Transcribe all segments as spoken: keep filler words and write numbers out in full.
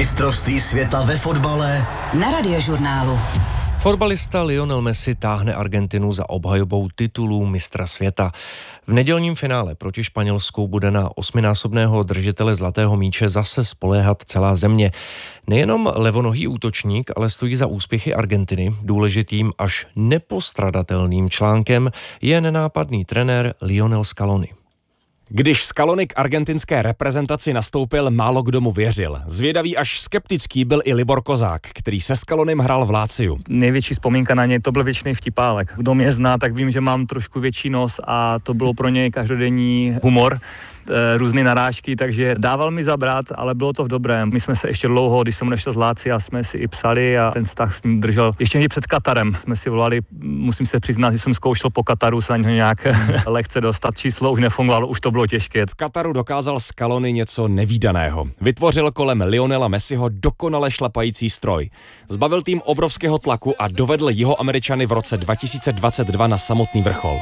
Mistrovství světa ve fotbale na Radiožurnálu. Fotbalista Lionel Messi táhne Argentinu za obhajobou titulů mistra světa. V nedělním finále proti Španělsku bude na osminásobného držitele zlatého míče zase spoléhat celá země. Nejenom levonohý útočník, ale stojí za úspěchy Argentiny. Důležitým až nepostradatelným článkem je nenápadný trenér Lionel Scaloni. Když Scaloni k argentinské reprezentaci nastoupil, málo kdo mu věřil. Zvědavý až skeptický byl i Libor Kozák, který se Scalonim hrál v Láciu. Největší vzpomínka na něj, to byl věčný vtipálek. Kdo mě zná, tak vím, že mám trošku větší nos a to bylo pro něj každodenní humor, různé narážky, takže dával mi zabrat, ale bylo to v dobrém. My jsme se ještě dlouho, když jsem odešel z Lácia, jsme si i psali a ten vztah s ním držel. Ještě někdy před Katarem jsme si volali, musím se přiznat, že jsem zkoušel po Kataru se na něho nějak lehce dostat. Číslo už nefungovalo, už to bylo těžké. V Kataru dokázal Scaloni něco nevídaného. Vytvořil kolem Lionela Messiho dokonale šlapající stroj. Zbavil tým obrovského tlaku a dovedl Jihoameričany v roce dva tisíce dvacet dva na samotný vrchol.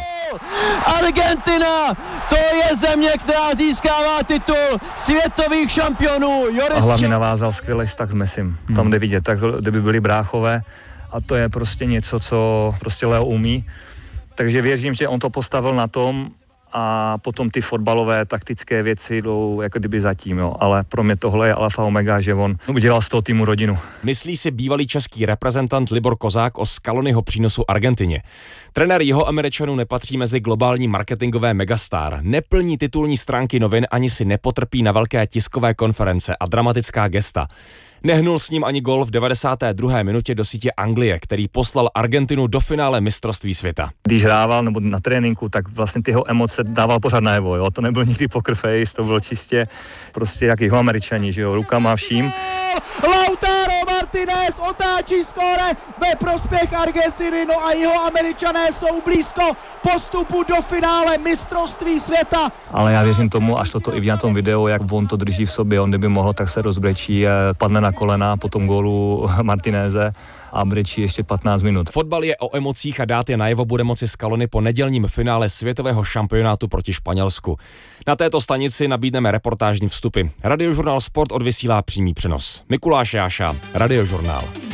Argentina, to je země, která získává titul světových šampionů. Joris a hlavně navázal skvělý vztah s Messim. Hmm. Tam jde vidět, tak kdyby byli bráchové a to je prostě něco, co prostě Leo umí. Takže věřím, že on to postavil na tom a potom ty fotbalové taktické věci jdou jako kdyby zatím, jo. Ale pro mě tohle je alfa omega, že on udělal z toho týmu rodinu. Myslí si bývalý český reprezentant Libor Kozák o Scaloniho přínosu Argentině. Trenér Jihoameričanů nepatří mezi globální marketingové megastar, neplní titulní stránky novin ani si nepotrpí na velké tiskové konference a dramatická gesta. Nehnul s ním ani gól v devadesáté druhé minutě do sítě Anglie, který poslal Argentinu do finále mistrovství světa. Když hrával nebo na tréninku, tak vlastně ty jeho emoce dával pořád najevo, jo. To nebyl nikdy poker face, to bylo čistě prostě jak Jihoameričani, že jo, rukama vším. Lautaro Martinez otáčí skóre ve prospěch Argentiny, no a Jihoameričané jsou blízko postupu do finále mistrovství světa. Ale já věřím tomu, až toto i na tom videu, jak on to drží v sobě, on kdyby mohl, tak se rozbrečí, padne na kolena po tom gólu Martineze a brečí ještě patnáct minut. Fotbal je o emocích a dát je najevo bude moci Scaloni po nedělním finále světového šampionátu proti Španělsku. Na této stanici nabídneme reportážní vstupy. Radiožurnál Sport odvysílá přímý přenos. Mikuláš Jáša, Radiožurnál.